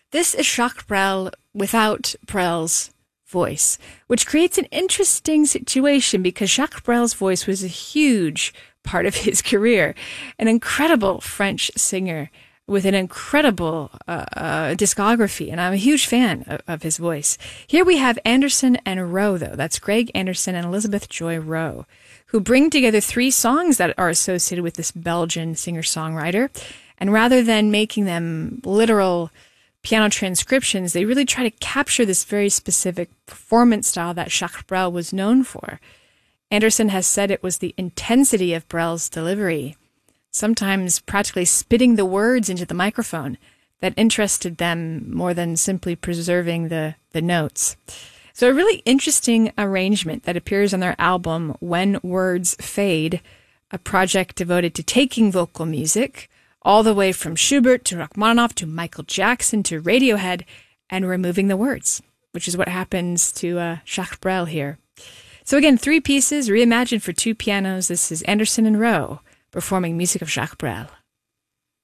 This is Jacques Brel without Brel's voice, which creates an interesting situation because Jacques Brel's voice was a huge part of his career. An incredible French singer with an incredible discography, and I'm a huge fan of his voice. Here we have Anderson and Rowe, though. That's Greg Anderson and Elizabeth Joy Rowe, who bring together 3 songs that are associated with this Belgian singer-songwriter. And rather than making them literal piano transcriptions, they really try to capture this very specific performance style that Jacques Brel was known for. Anderson has said it was the intensity of Brel's delivery, sometimes practically spitting the words into the microphone, that interested them more than simply preserving the notes. So a really interesting arrangement that appears on their album When Words Fade, a project devoted to taking vocal music all the way from Schubert to Rachmaninoff to Michael Jackson to Radiohead and removing the words, which is what happens to Jacques Brel here. So again, 3 pieces reimagined for 2 pianos. This is Anderson and Rowe performing music of Jacques Brel.